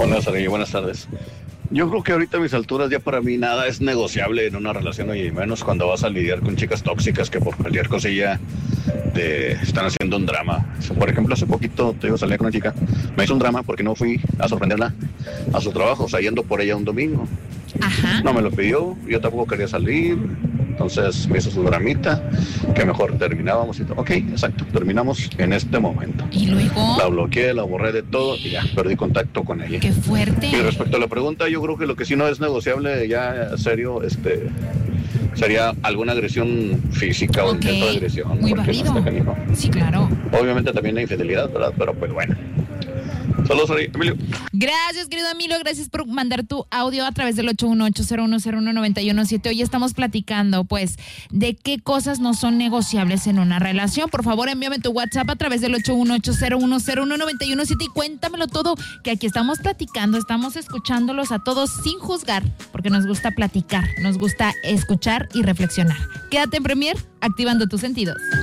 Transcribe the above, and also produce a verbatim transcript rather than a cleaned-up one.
Hola, Saraí, buenas tardes. Yo creo que ahorita a mis alturas ya para mí nada es negociable en una relación, y menos cuando vas a lidiar con chicas tóxicas que por cualquier cosilla te están haciendo un drama. O sea, por ejemplo, hace poquito te digo, salí con una chica, me hizo un drama porque no fui a sorprenderla a su trabajo, o sea, yendo por ella un domingo. Ajá. No me lo pidió, yo tampoco quería salir, entonces me hizo su dramita, que mejor terminábamos y todo. Ok, exacto, terminamos en este momento. ¿Y luego? La bloqueé, la borré de todo y ya, perdí contacto con ella. ¡Qué fuerte! Y respecto a la pregunta, yo creo que lo que sí no es negociable ya serio, este, sería alguna agresión física o Ok, intento de agresión. muy porque no válido. está canijo. Sí, claro. Obviamente también la infidelidad, ¿verdad? Pero pues bueno. Saludos, Emilio. Gracias, querido Emilio, gracias por mandar tu audio a través del ocho uno ocho, cero uno cero uno, nueve uno siete. Hoy estamos platicando, pues, de qué cosas no son negociables en una relación. Por favor, envíame tu WhatsApp a través del ocho uno ocho, cero uno cero uno, nueve uno siete y cuéntamelo todo, que aquí estamos platicando, estamos escuchándolos a todos sin juzgar, porque nos gusta platicar, nos gusta escuchar y reflexionar. Quédate en Premier, activando tus sentidos.